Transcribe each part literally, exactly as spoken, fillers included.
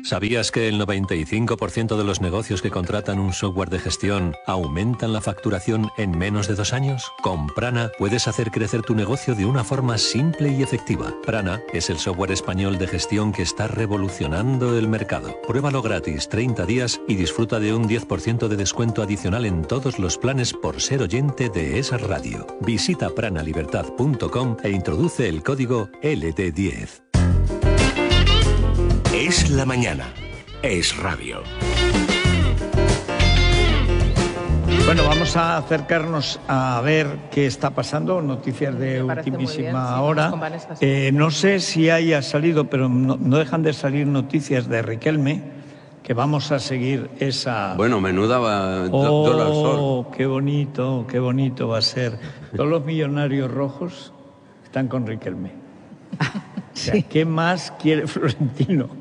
¿Sabías que el noventa y cinco por ciento de los negocios que contratan un software de gestión aumentan la facturación en menos de dos años? Con Prana puedes hacer crecer tu negocio de una forma simple y efectiva. Prana es el software español de gestión que está revolucionando el mercado. Pruébalo gratis treinta días y disfruta de un diez por ciento de descuento adicional en todos los planes por ser oyente de esa radio. Visita pranalibertad punto com e introduce el código L D diez. Es la mañana. Es radio. Bueno, vamos a acercarnos a ver qué está pasando, noticias de ultimísima hora. Eh, no sé si haya salido, pero no, no dejan de salir noticias de Riquelme, que vamos a seguir esa... Bueno, menuda va... Oh, dólar sol. qué bonito, qué bonito va a ser. Todos los millonarios rojos están con Riquelme. O sea, sí. ¿Qué más quiere Florentino?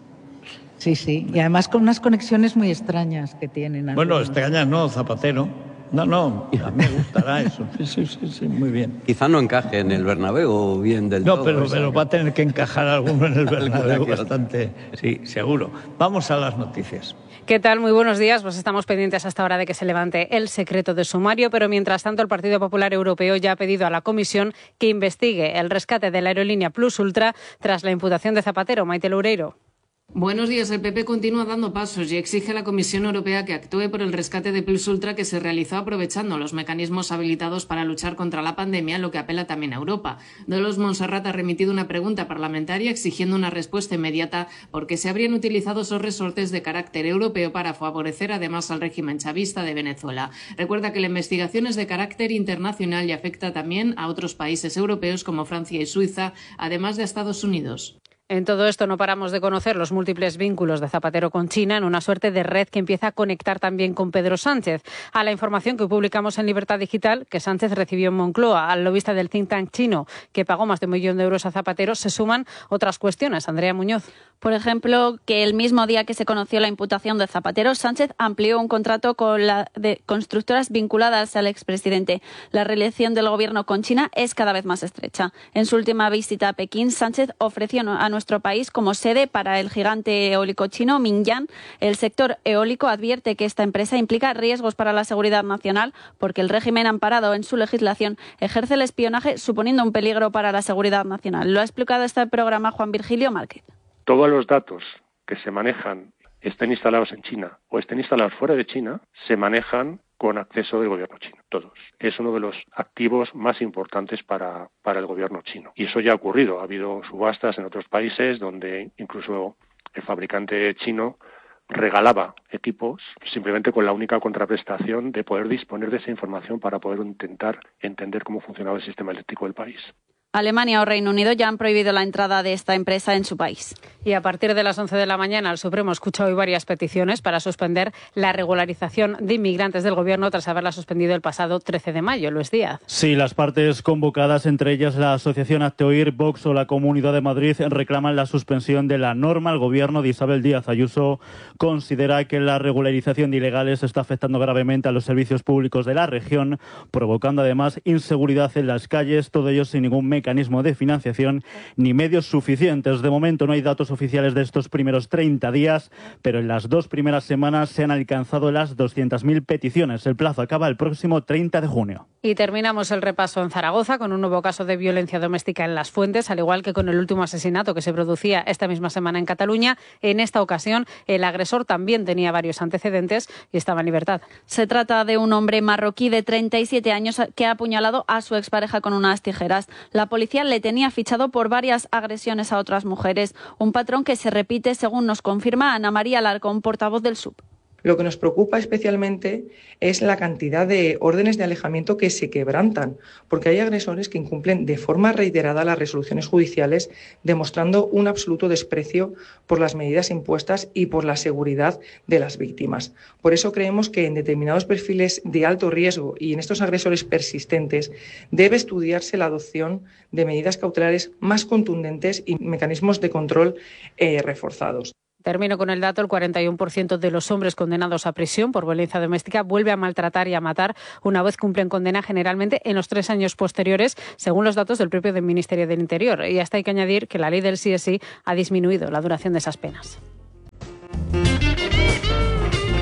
Sí, sí, y además con unas conexiones muy extrañas que tienen. Bueno, extrañas no, Zapatero. No, no, a mí me gustará eso. Sí, sí, sí, sí, muy bien. Quizá no encaje en el Bernabéu bien del no, todo. No, pero, o sea, pero va a tener que encajar alguno en el Bernabéu bastante, sí, seguro. Vamos a las noticias. ¿Qué tal? Muy buenos días. Pues estamos pendientes hasta ahora de que se levante el secreto de sumario, pero mientras tanto el Partido Popular Europeo ya ha pedido a la Comisión que investigue el rescate de la aerolínea Plus Ultra tras la imputación de Zapatero. Maite Loureiro. Buenos días. El P P continúa dando pasos y exige a la Comisión Europea que actúe por el rescate de Plus Ultra que se realizó aprovechando los mecanismos habilitados para luchar contra la pandemia, lo que apela también a Europa. Dolors Montserrat ha remitido una pregunta parlamentaria exigiendo una respuesta inmediata porque se habrían utilizado esos resortes de carácter europeo para favorecer además al régimen chavista de Venezuela. Recuerda que la investigación es de carácter internacional y afecta también a otros países europeos como Francia y Suiza, además de a Estados Unidos. En todo esto no paramos de conocer los múltiples vínculos de Zapatero con China en una suerte de red que empieza a conectar también con Pedro Sánchez. A la información que publicamos en Libertad Digital, que Sánchez recibió en Moncloa al lobista del think tank chino, que pagó más de un millón de euros a Zapatero, se suman otras cuestiones. Andrea Muñoz. Por ejemplo, que el mismo día que se conoció la imputación de Zapatero, Sánchez amplió un contrato con la de constructoras vinculadas al expresidente. La relación del gobierno con China es cada vez más estrecha. En su última visita a Pekín, Sánchez ofreció a nuestro país como sede para el gigante eólico chino Mingyang. El sector eólico advierte que esta empresa implica riesgos para la seguridad nacional porque el régimen amparado en su legislación ejerce el espionaje suponiendo un peligro para la seguridad nacional. Lo ha explicado este programa Juan Virgilio Márquez. Todos los datos que se manejan, estén instalados en China o estén instalados fuera de China, se manejan con acceso del gobierno chino, todos. Es uno de los activos más importantes para, para el gobierno chino. Y eso ya ha ocurrido. Ha habido subastas en otros países donde incluso el fabricante chino regalaba equipos simplemente con la única contraprestación de poder disponer de esa información para poder intentar entender cómo funcionaba el sistema eléctrico del país. Alemania o Reino Unido ya han prohibido la entrada de esta empresa en su país. Y a partir de las once de la mañana, el Supremo escucha hoy varias peticiones para suspender la regularización de inmigrantes del Gobierno tras haberla suspendido el pasado trece de mayo. Luis Díaz. Sí, las partes convocadas, entre ellas la Asociación Hazte Oír, Vox o la Comunidad de Madrid, reclaman la suspensión de la norma. El Gobierno de Isabel Díaz Ayuso considera que la regularización de ilegales está afectando gravemente a los servicios públicos de la región, provocando además inseguridad en las calles, todo ello sin ningún mecanismo de financiación ni medios suficientes. De momento no hay datos oficiales de estos primeros treinta días, pero en las dos primeras semanas se han alcanzado las doscientas mil peticiones. El plazo acaba el próximo treinta de junio. Y terminamos el repaso en Zaragoza con un nuevo caso de violencia doméstica en Las Fuentes, al igual que con el último asesinato que se producía esta misma semana en Cataluña. En esta ocasión, el agresor también tenía varios antecedentes y estaba en libertad. Se trata de un hombre marroquí de treinta y siete años que ha apuñalado a su expareja con unas tijeras. La policía le tenía fichado por varias agresiones a otras mujeres, un patrón que se repite, según nos confirma Ana María Alarcón, portavoz del S U P. Lo que nos preocupa especialmente es la cantidad de órdenes de alejamiento que se quebrantan, porque hay agresores que incumplen de forma reiterada las resoluciones judiciales, demostrando un absoluto desprecio por las medidas impuestas y por la seguridad de las víctimas. Por eso creemos que en determinados perfiles de alto riesgo y en estos agresores persistentes debe estudiarse la adopción de medidas cautelares más contundentes y mecanismos de control eh, reforzados. Termino con el dato, el cuarenta y uno por ciento de los hombres condenados a prisión por violencia doméstica vuelve a maltratar y a matar una vez cumplen condena, generalmente en los tres años posteriores, según los datos del propio del Ministerio del Interior. Y hasta hay que añadir que la ley del sí es sí ha disminuido la duración de esas penas.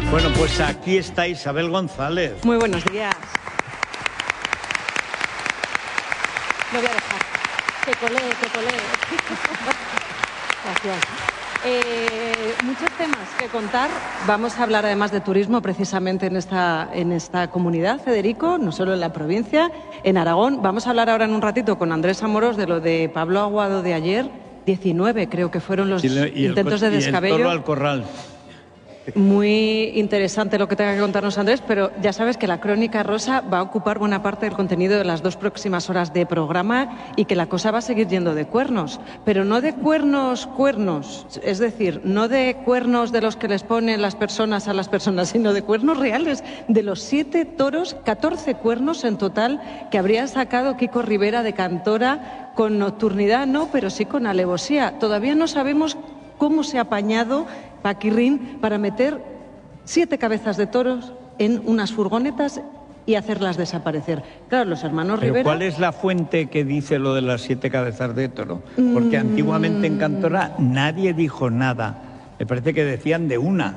Bueno, pues aquí está Isabel González. Muy buenos días. Lo voy a dejar. Que colee, que colee. Gracias. Eh, muchos temas que contar. Vamos a hablar además de turismo precisamente en esta, en esta comunidad, Federico, no solo en la provincia, en Aragón. Vamos a hablar ahora en un ratito con Andrés Amorós de lo de Pablo Aguado de ayer. diecinueve creo que fueron los y le, y intentos el, de descabello. Y el toro al corral. Muy interesante lo que tenga que contarnos Andrés, pero ya sabes que la Crónica Rosa va a ocupar buena parte del contenido de las dos próximas horas de programa y que la cosa va a seguir yendo de cuernos, pero no de cuernos, cuernos, es decir, no de cuernos de los que les ponen las personas a las personas, sino de cuernos reales, de los siete toros, catorce cuernos en total que habría sacado Kiko Rivera de Cantora con nocturnidad, no, pero sí con alevosía. Todavía no sabemos cómo se ha apañado Paquirrín para meter siete cabezas de toros en unas furgonetas y hacerlas desaparecer. Claro, los hermanos ¿Pero Rivera... ¿Cuál es la fuente que dice lo de las siete cabezas de toro? Porque mm... antiguamente en Cantora nadie dijo nada. Me parece que decían de una.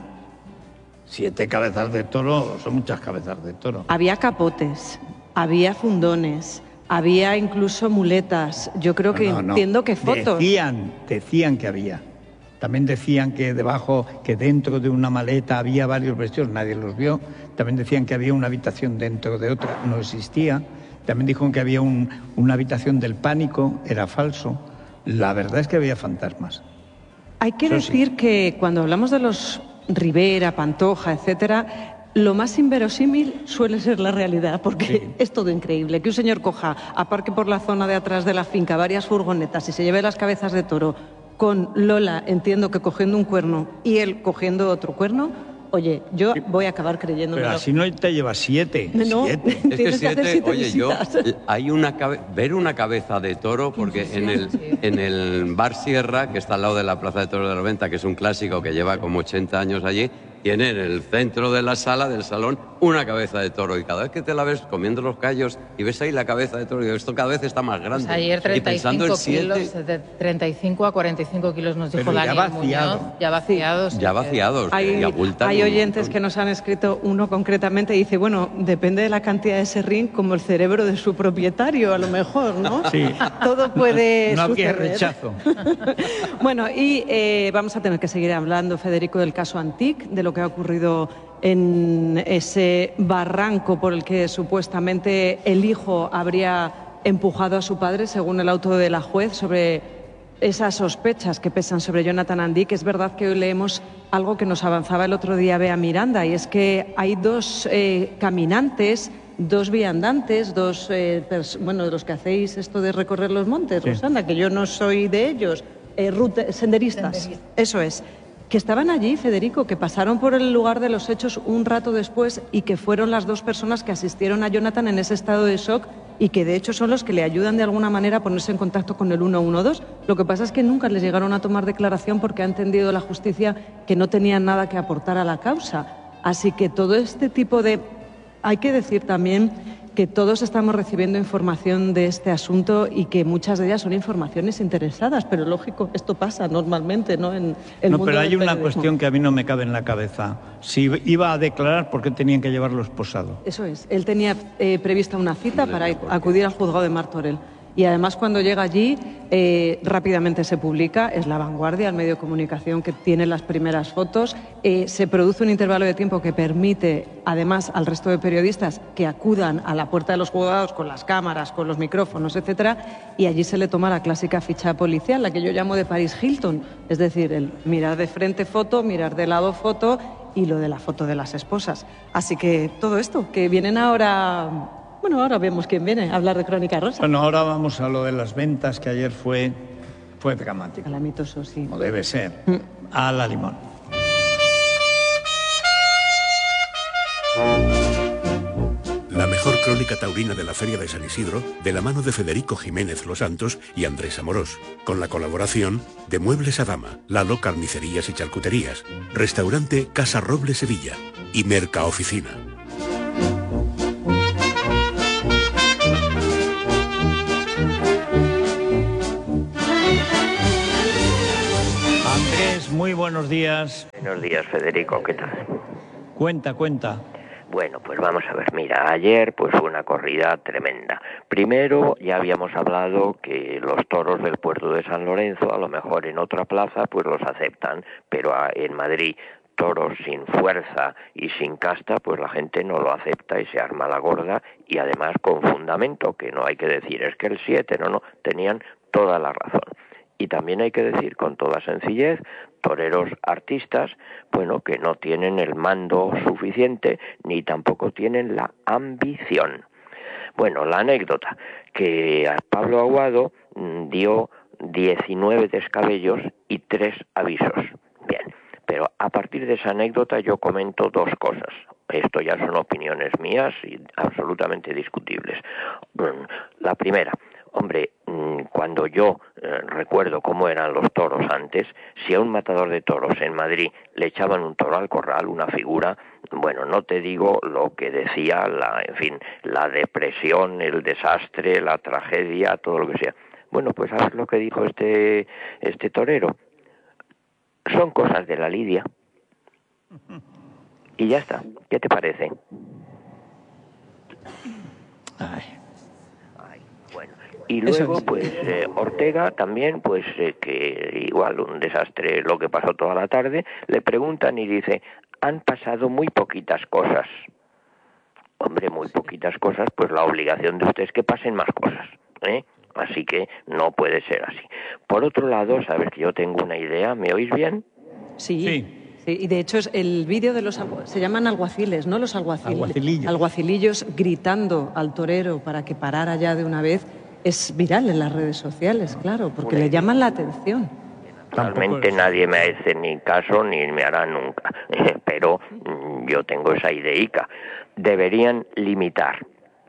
Siete cabezas de toro son muchas cabezas de toro. Había capotes, había fundones, había incluso muletas. Yo creo que no, no, entiendo no. que fotos... Decían, decían que había. También decían que debajo, que dentro de una maleta había varios vestidos, nadie los vio. También decían que había una habitación dentro de otra, no existía. También dijeron que había un, una habitación del pánico, era falso. La verdad es que había fantasmas. Hay que Eso decir sí. que cuando hablamos de los Rivera, Pantoja, etcétera, lo más inverosímil suele ser la realidad, porque sí. es todo increíble. Que un señor coja, aparque por la zona de atrás de la finca varias furgonetas y se lleve las cabezas de toro con Lola, entiendo que cogiendo un cuerno y él cogiendo otro cuerno, oye, yo voy a acabar creyéndolo. Pero así no te llevas siete. No, siete. Es que siete, siete oye, visitas. yo, hay una cabe, ver una cabeza de toro, porque en el, en el Bar Sierra, que está al lado de la Plaza de Toros de la Venta, que es un clásico que lleva como ochenta años allí, tiene en el centro de la sala, del salón, una cabeza de toro. Y cada vez que te la ves comiendo los callos y ves ahí la cabeza de toro, y esto cada vez está más grande. Pues ayer treinta y cinco y kilos, siete... de treinta y cinco a cuarenta y cinco kilos nos dijo Pero Daniel ya vaciado. Muñoz. Ya vaciados. Ya vaciados. Hay, y abultan hay un oyentes montón. que nos han escrito, uno concretamente dice, bueno, depende de la cantidad de serrín, como el cerebro de su propietario, a lo mejor, ¿no? Sí. Todo puede No había suceder. rechazo. Bueno, y eh, vamos a tener que seguir hablando, Federico, del caso Antic, de lo que ha ocurrido en ese barranco por el que supuestamente el hijo habría empujado a su padre, según el auto de la juez, sobre esas sospechas que pesan sobre Jonathan Antic. Es verdad que hoy leemos algo que nos avanzaba el otro día Bea Miranda, y es que hay dos eh, caminantes, dos viandantes, dos, eh, bueno, de los que hacéis esto de recorrer los montes, sí. Rosana, que yo no soy de ellos, eh, rute, senderistas, Senderista. Eso es, que estaban allí, Federico, que pasaron por el lugar de los hechos un rato después y que fueron las dos personas que asistieron a Jonathan en ese estado de shock y que de hecho son los que le ayudan de alguna manera a ponerse en contacto con el ciento doce. Lo que pasa es que nunca les llegaron a tomar declaración porque ha entendido la justicia que no tenían nada que aportar a la causa. Así que todo este tipo de... Hay que decir también que todos estamos recibiendo información de este asunto y que muchas de ellas son informaciones interesadas, pero lógico, esto pasa normalmente, ¿no? En el no, mundo pero hay del una periodismo. cuestión que a mí no me cabe en la cabeza. Si iba a declarar, ¿por qué tenían que llevarlo esposado? Eso es. Él tenía eh, prevista una cita para ir, acudir al juzgado de Martorell. Y además cuando llega allí eh, rápidamente se publica, es La Vanguardia, el medio de comunicación que tiene las primeras fotos, eh, se produce un intervalo de tiempo que permite además al resto de periodistas que acudan a la puerta de los juzgados con las cámaras, con los micrófonos, etcétera, y allí se le toma la clásica ficha policial, la que yo llamo de Paris Hilton, es decir, el mirar de frente foto, mirar de lado foto y lo de la foto de las esposas. Así que todo esto, que vienen ahora... Bueno, ahora vemos quién viene a hablar de Crónica Rosa. Bueno, ahora vamos a lo de las ventas, que ayer fue, fue dramático. Calamitoso, sí. O debe ser. Mm. A la limón. La mejor crónica taurina de la Feria de San Isidro, de la mano de Federico Jiménez Los Santos y Andrés Amorós, con la colaboración de Muebles Adama, Lalo Carnicerías y Charcuterías, Restaurante Casa Roble Sevilla y Merca Oficina. Muy buenos días. Buenos días, Federico, ¿qué tal? Cuenta, cuenta. Bueno, pues vamos a ver, mira, ayer pues fue una corrida tremenda. Primero ya habíamos hablado que los toros del puerto de San Lorenzo, a lo mejor en otra plaza, pues los aceptan, pero en Madrid toros sin fuerza y sin casta, pues la gente no lo acepta y se arma la gorda, y además con fundamento, que no hay que decir, es que el siete, no, no, tenían toda la razón. Y también hay que decir con toda sencillez, toreros artistas, bueno, que no tienen el mando suficiente ni tampoco tienen la ambición. Bueno, la anécdota, que a Pablo Aguado mmm, dio diecinueve descabellos y tres avisos. Bien, pero a partir de esa anécdota yo comento dos cosas. Esto ya son opiniones mías y absolutamente discutibles. La primera, hombre, cuando yo eh, recuerdo cómo eran los toros antes, si a un matador de toros en Madrid le echaban un toro al corral, una figura, bueno, no te digo lo que decía, la, en fin, la depresión, el desastre, la tragedia, todo lo que sea. Bueno, pues ¿sabes lo que dijo este, este torero? Son cosas de la lidia. Y ya está. ¿Qué te parece? Ay. Bueno, y luego pues eh, Ortega también, pues eh, que igual un desastre lo que pasó toda la tarde, le preguntan y dice, han pasado muy poquitas cosas. Hombre, muy poquitas cosas, pues la obligación de usted es que pasen más cosas, ¿eh? Así que no puede ser así. Por otro lado, sabes que yo tengo una idea, ¿me oís bien? Sí. Sí. Sí, y de hecho es el vídeo de los se llaman alguaciles, ¿no? Los alguaciles, alguacilillos. alguacilillos gritando al torero para que parara ya de una vez es viral en las redes sociales, claro, porque le llaman la atención. Realmente nadie me hace ni caso ni me hará nunca, pero yo tengo esa ideica. Deberían limitar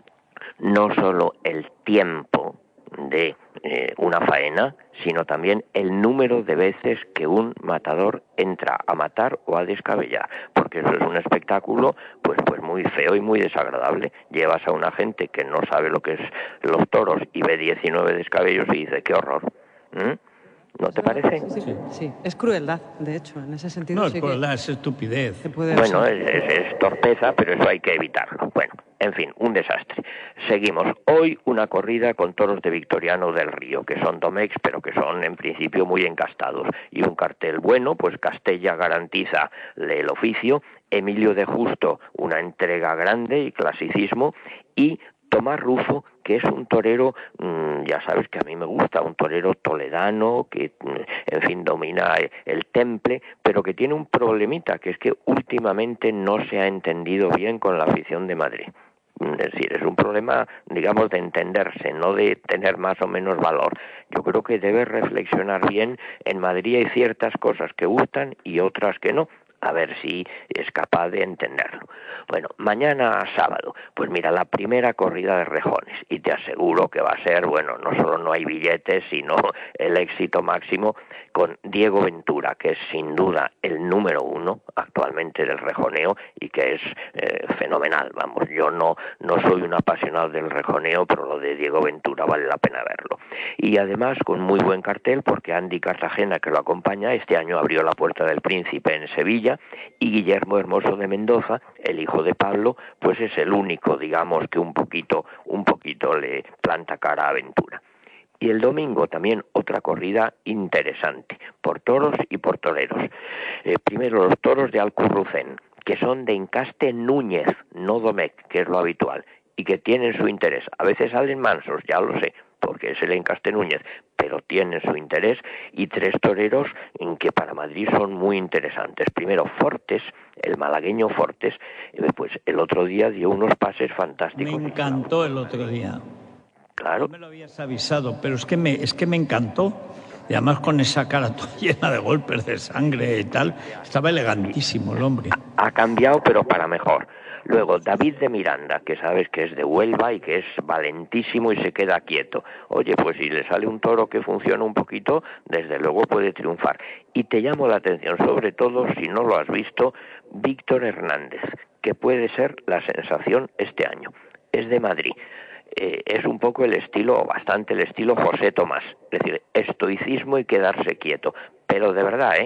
no solo el tiempo de eh, una faena, sino también el número de veces que un matador entra a matar o a descabellar, porque eso es un espectáculo pues pues muy feo y muy desagradable. Llevas a una gente que no sabe lo que es los toros y ve diecinueve descabellos y dice, qué horror. ¿Mm? ¿No te parece? Sí, sí, sí, es crueldad, de hecho, en ese sentido. No, sí es crueldad, es estupidez. Bueno, es, es, es torpeza, pero eso hay que evitarlo. Bueno, en fin, un desastre. Seguimos. Hoy una corrida con toros de Victoriano del Río, que son domex, pero que son en principio muy encastados. Y un cartel bueno, pues Castella garantiza el oficio, Emilio de Justo una entrega grande y clasicismo, y Tomás Rufo, que es un torero, mmm, ya sabes que a mí me gusta, un torero toledano, que en fin domina el temple, pero que tiene un problemita, que es que últimamente no se ha entendido bien con la afición de Madrid. Es decir, es un problema, digamos, de entenderse, no de tener más o menos valor. Yo creo que debe reflexionar bien. En Madrid hay ciertas cosas que gustan y otras que no. A ver si es capaz de entenderlo. Bueno, mañana sábado, pues mira, la primera corrida de rejones, y te aseguro que va a ser, bueno, no solo no hay billetes, sino el éxito máximo con Diego Ventura, que es sin duda el número uno actualmente del rejoneo y que es eh, fenomenal. Vamos, yo no, no soy un apasionado del rejoneo, pero lo de Diego Ventura vale la pena verlo. Y además con muy buen cartel, porque Andy Cartagena, que lo acompaña, este año abrió la Puerta del Príncipe en Sevilla, y Guillermo Hermoso de Mendoza, el hijo de Pablo, pues es el único, digamos, que un poquito, un poquito le planta cara a Ventura. Y el domingo también otra corrida interesante, por toros y por toreros. Eh, primero los toros de Alcurrucén, que son de encaste Núñez, no Domecq, que es lo habitual, y que tienen su interés. A veces salen mansos, ya lo sé, porque es el encaste Núñez, pero tienen su interés, y tres toreros en que para Madrid son muy interesantes. Primero Fortes, el malagueño Fortes, pues el otro día dio unos pases fantásticos. Me encantó el otro día. Claro. No me lo habías avisado, pero es que me, es que me encantó. Y además con esa cara toda llena de golpes de sangre y tal, estaba elegantísimo el hombre. Ha, ha cambiado, pero para mejor. Luego, David de Miranda, que sabes que es de Huelva y que es valentísimo y se queda quieto. Oye, pues si le sale un toro que funciona un poquito, desde luego puede triunfar. Y te llamo la atención, sobre todo, si no lo has visto, Víctor Hernández, que puede ser la sensación este año. Es de Madrid. Eh, es un poco el estilo, bastante el estilo José Tomás. Es decir, estoicismo y quedarse quieto. Pero de verdad, ¿eh?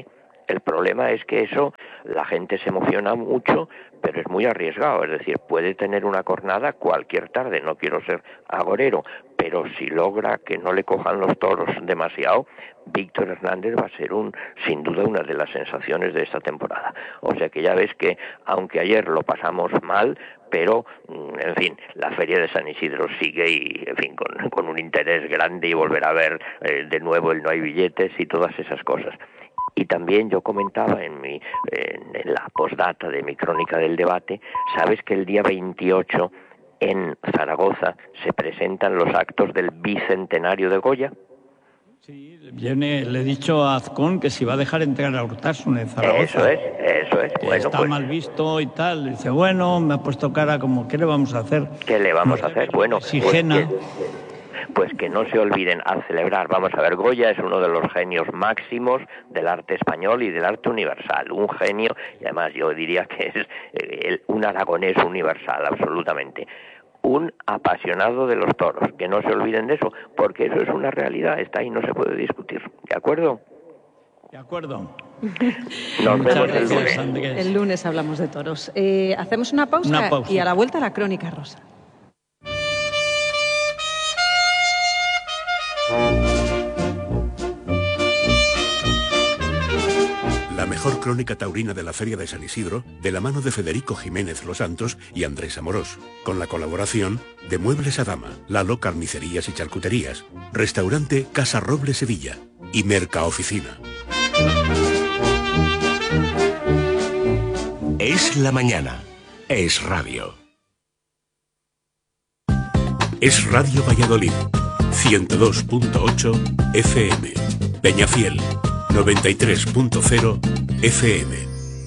El problema es que eso, la gente se emociona mucho, pero es muy arriesgado, es decir, puede tener una cornada cualquier tarde, no quiero ser agorero, pero si logra que no le cojan los toros demasiado, Víctor Hernández va a ser un, sin duda, una de las sensaciones de esta temporada. O sea que ya ves que, aunque ayer lo pasamos mal, pero, en fin, la Feria de San Isidro sigue y, en fin, con, con un interés grande y volver a ver eh, de nuevo el no hay billetes y todas esas cosas. Y también yo comentaba en mi en, en la postdata de mi crónica del debate, sabes que el día veintiocho en Zaragoza se presentan los actos del bicentenario de Goya. Sí, viene, le he dicho a Azcón que si va a dejar entrar a Urtasun en Zaragoza. Eso es, eso es. Que bueno, está pues, mal visto y tal. Dice, bueno, me ha puesto cara como, ¿qué le vamos a hacer? ¿Qué le vamos a hacer? Bueno, Oxigena. Pues que, pues que no se olviden a celebrar. Vamos a ver, Goya es uno de los genios máximos del arte español y del arte universal. Un genio, y además yo diría que es eh, el, un aragonés universal, absolutamente. Un apasionado de los toros, que no se olviden de eso, porque eso es una realidad, está ahí, no se puede discutir. ¿De acuerdo? De acuerdo. Nos vemos el lunes. El lunes hablamos de toros. Eh, hacemos una pausa, Una pausa y a la vuelta la crónica rosa. La mejor crónica taurina de la Feria de San Isidro, de la mano de Federico Jiménez Los Santos y Andrés Amorós, con la colaboración de Muebles Adama, Lalo Carnicerías y Charcuterías, Restaurante Casa Roble Sevilla y Mercaoficina. Es la mañana. Es radio. Es Radio Valladolid, ciento dos punto ocho F M. Peñafiel, noventa y tres punto cero F M.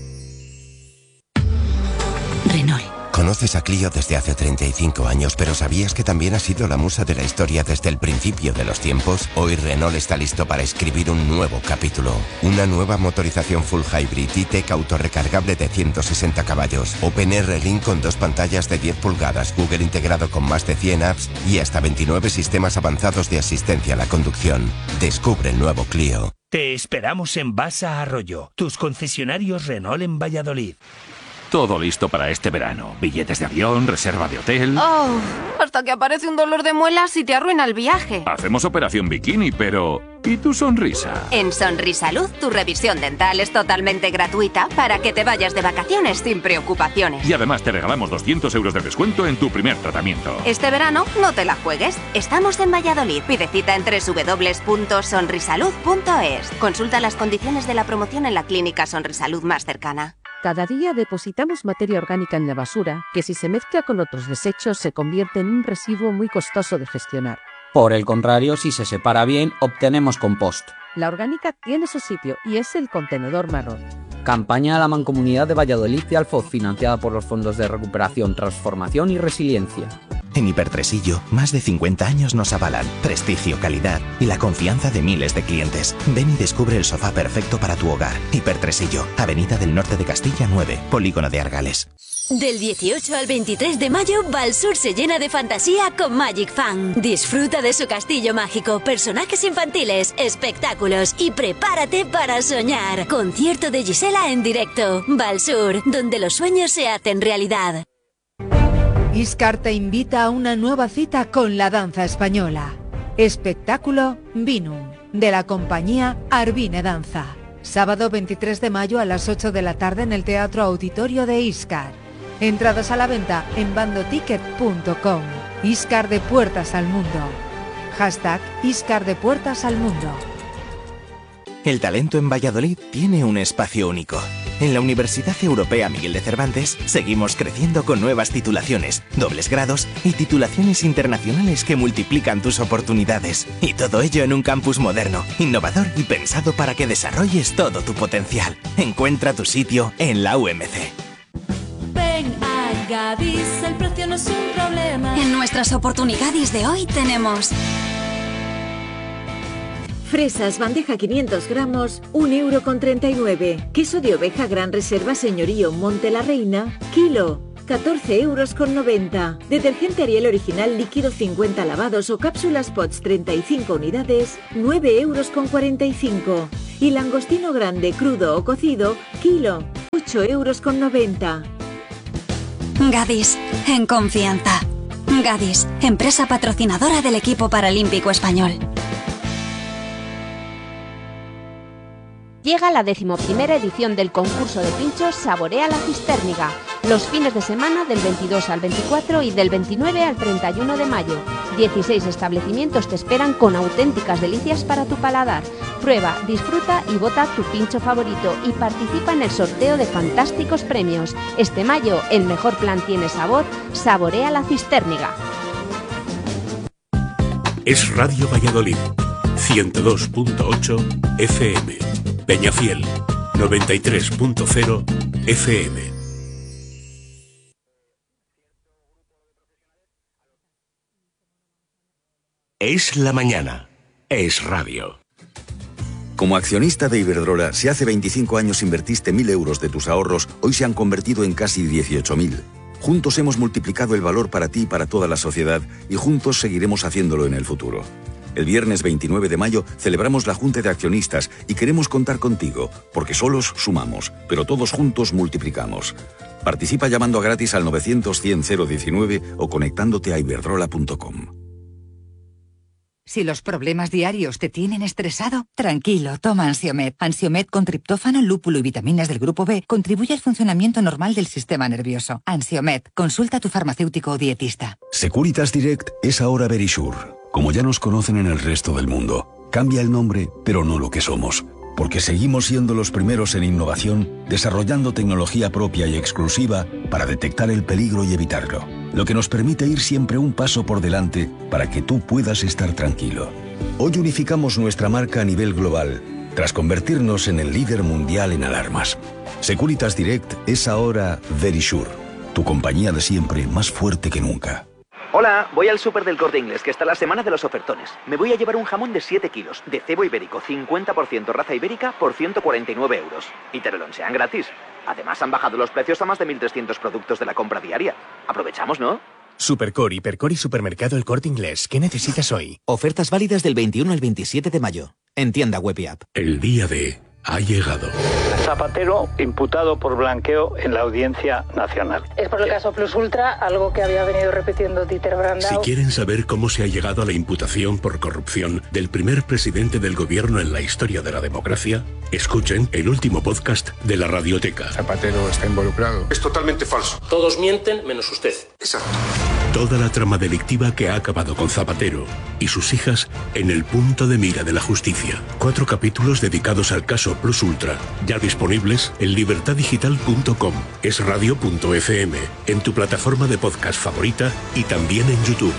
Renault. Conoces a Clio desde hace treinta y cinco años, pero ¿sabías que también ha sido la musa de la historia desde el principio de los tiempos? Hoy Renault está listo para escribir un nuevo capítulo. Una nueva motorización full hybrid E-Tech autorrecargable de ciento sesenta caballos, OpenR Link con dos pantallas de diez pulgadas, Google integrado con más de cien apps y hasta veintinueve sistemas avanzados de asistencia a la conducción. Descubre el nuevo Clio. Te esperamos en Basa Arroyo, tus concesionarios Renault en Valladolid. Todo listo para este verano. Billetes de avión, reserva de hotel... Oh, hasta que aparece un dolor de muelas y te arruina el viaje. Hacemos operación bikini, pero... ¿y tu sonrisa? En Sonrisalud, tu revisión dental es totalmente gratuita para que te vayas de vacaciones sin preocupaciones. Y además te regalamos doscientos euros de descuento en tu primer tratamiento. Este verano no te la juegues. Estamos en Valladolid. Pide cita en doble u doble u doble u punto sonrisalud punto es. Consulta las condiciones de la promoción en la clínica Sonrisalud más cercana. Cada día depositamos materia orgánica en la basura, que si se mezcla con otros desechos se convierte en un residuo muy costoso de gestionar. Por el contrario, si se separa bien, obtenemos compost. La orgánica tiene su sitio y es el contenedor marrón. Campaña de la Mancomunidad de Valladolid y Alfoz, financiada por los Fondos de Recuperación, Transformación y Resiliencia. En Hipertresillo, más de cincuenta años nos avalan prestigio, calidad y la confianza de miles de clientes. Ven y descubre el sofá perfecto para tu hogar. Hipertresillo, Avenida del Norte de Castilla nueve, Polígono de Argales. Del dieciocho al veintitrés de mayo, Valsur se llena de fantasía con Magic Fan. Disfruta de su castillo mágico, personajes infantiles, espectáculos y prepárate para soñar. Concierto de Gisela en directo. Valsur, donde los sueños se hacen realidad. Iscar te invita a una nueva cita con la danza española. Espectáculo Vinum, de la compañía Arvine Danza. Sábado veintitrés de mayo a las ocho de la tarde en el Teatro Auditorio de Iscar. Entradas a la venta en bandoticket punto com. Iscar de puertas al mundo. Hashtag Iscar de puertas al mundo. El talento en Valladolid tiene un espacio único. En la Universidad Europea Miguel de Cervantes seguimos creciendo con nuevas titulaciones, dobles grados y titulaciones internacionales que multiplican tus oportunidades. Y todo ello en un campus moderno, innovador y pensado para que desarrolles todo tu potencial. Encuentra tu sitio en la U M C. Ven a Gadis, el precio no es un problema. En nuestras oportunidades de hoy tenemos... Fresas, bandeja quinientos gramos, un euro con treinta y nueve. Queso de oveja Gran Reserva Señorío Monte la Reina, kilo, catorce euros con noventa. Detergente Ariel original líquido cincuenta lavados o cápsulas Potts treinta y cinco unidades, nueve euros con cuarenta y cinco. Y langostino grande, crudo o cocido, kilo, ocho euros con noventa. Gadis, en confianza. Gadis, empresa patrocinadora del equipo paralímpico español. Llega la decimoprimera edición del concurso de pinchos Saborea la Cistérniga, los fines de semana del veintidós al veinticuatro y del veintinueve al treinta y uno de mayo. dieciséis establecimientos te esperan con auténticas delicias para tu paladar. Prueba, disfruta y vota tu pincho favorito y participa en el sorteo de fantásticos premios. Este mayo, el mejor plan tiene sabor, Saborea la Cistérniga. Es Radio Valladolid, ciento dos punto ocho F M. Peñafiel, noventa y tres punto cero F M. Es la mañana. Es radio. Como accionista de Iberdrola, si hace veinticinco años invertiste mil euros de tus ahorros, hoy se han convertido en casi dieciocho mil. Juntos hemos multiplicado el valor para ti y para toda la sociedad, y juntos seguiremos haciéndolo en el futuro. El viernes veintinueve de mayo celebramos la Junta de Accionistas y queremos contar contigo, porque solos sumamos, pero todos juntos multiplicamos. Participa llamando gratis al novecientos cien cero diecinueve o conectándote a iberdrola punto com. Si los problemas diarios te tienen estresado, tranquilo, toma Ansiomed. Ansiomed con triptófano, lúpulo y vitaminas del grupo B contribuye al funcionamiento normal del sistema nervioso. Ansiomed, consulta a tu farmacéutico o dietista. Securitas Direct es ahora Verisure. Como ya nos conocen en el resto del mundo, cambia el nombre, pero no lo que somos. Porque seguimos siendo los primeros en innovación, desarrollando tecnología propia y exclusiva para detectar el peligro y evitarlo. Lo que nos permite ir siempre un paso por delante para que tú puedas estar tranquilo. Hoy unificamos nuestra marca a nivel global, tras convertirnos en el líder mundial en alarmas. Securitas Direct es ahora Verisure, tu compañía de siempre más fuerte que nunca. Hola, voy al súper del Corte Inglés, que está la semana de los ofertones. Me voy a llevar un jamón de siete kilos, de cebo ibérico, cincuenta por ciento raza ibérica, por ciento cuarenta y nueve euros. Y te lo lonchean gratis. Además, han bajado los precios a más de mil trescientos productos de la compra diaria. Aprovechamos, ¿no? Supercore, Hipercore y Supermercado El Corte Inglés. ¿Qué necesitas hoy? Ofertas válidas del veintiuno al veintisiete de mayo. En tienda web y app. El día de... ha llegado. Zapatero imputado por blanqueo en la Audiencia Nacional. Es por el caso Plus Ultra, algo que había venido repitiendo Dieter Brandau. Si quieren saber cómo se ha llegado a la imputación por corrupción del primer presidente del gobierno en la historia de la democracia, escuchen el último podcast de la Radioteca. Zapatero está involucrado. Es totalmente falso. Todos mienten menos usted. Exacto. Toda la trama delictiva que ha acabado con Zapatero y sus hijas en el punto de mira de la justicia. Cuatro capítulos dedicados al caso Plus Ultra, ya disponibles en libertad digital punto com, es radio punto f m, en tu plataforma de podcast favorita y también en YouTube.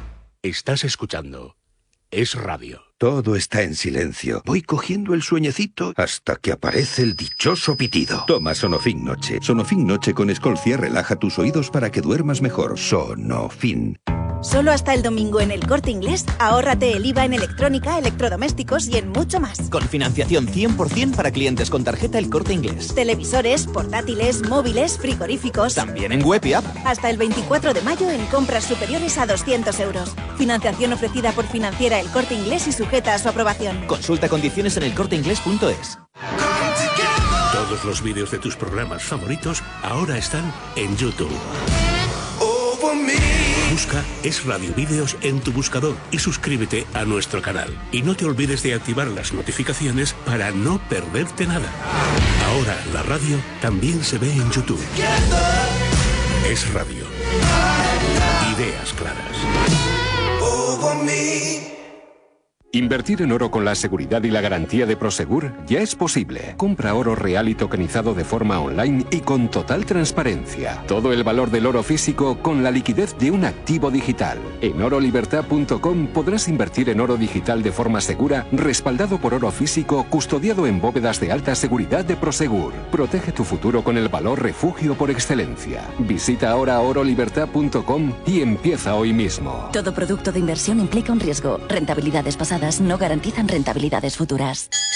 Estás escuchando Es Radio. Todo está en silencio. Voy cogiendo el sueñecito hasta que aparece el dichoso pitido. Toma Sonofin Noche. Sonofin Noche con Escolcia relaja tus oídos para que duermas mejor. Sonofin. Solo hasta el domingo en El Corte Inglés, ahórrate el I V A en electrónica, electrodomésticos y en mucho más. Con financiación cien por ciento para clientes con tarjeta El Corte Inglés. Televisores, portátiles, móviles, frigoríficos. También en web y app. Hasta el veinticuatro de mayo en compras superiores a doscientos euros. Financiación ofrecida por Financiera El Corte Inglés y sujeta a su aprobación. Consulta condiciones en elcorteinglés punto es. Todos los vídeos de tus programas favoritos ahora están en YouTube. Busca Es Radio Vídeos en tu buscador y suscríbete a nuestro canal. Y no te olvides de activar las notificaciones para no perderte nada. Ahora la radio también se ve en YouTube. Es Radio. Ideas claras. Invertir en oro con la seguridad y la garantía de Prosegur ya es posible. Compra oro real y tokenizado de forma online y con total transparencia. Todo el valor del oro físico con la liquidez de un activo digital. En oro libertad punto com podrás invertir en oro digital de forma segura, respaldado por oro físico, custodiado en bóvedas de alta seguridad de Prosegur. Protege tu futuro con el valor refugio por excelencia. Visita ahora oro libertad punto com y empieza hoy mismo. Todo producto de inversión implica un riesgo. Rentabilidades pasadas no garantizan rentabilidades futuras.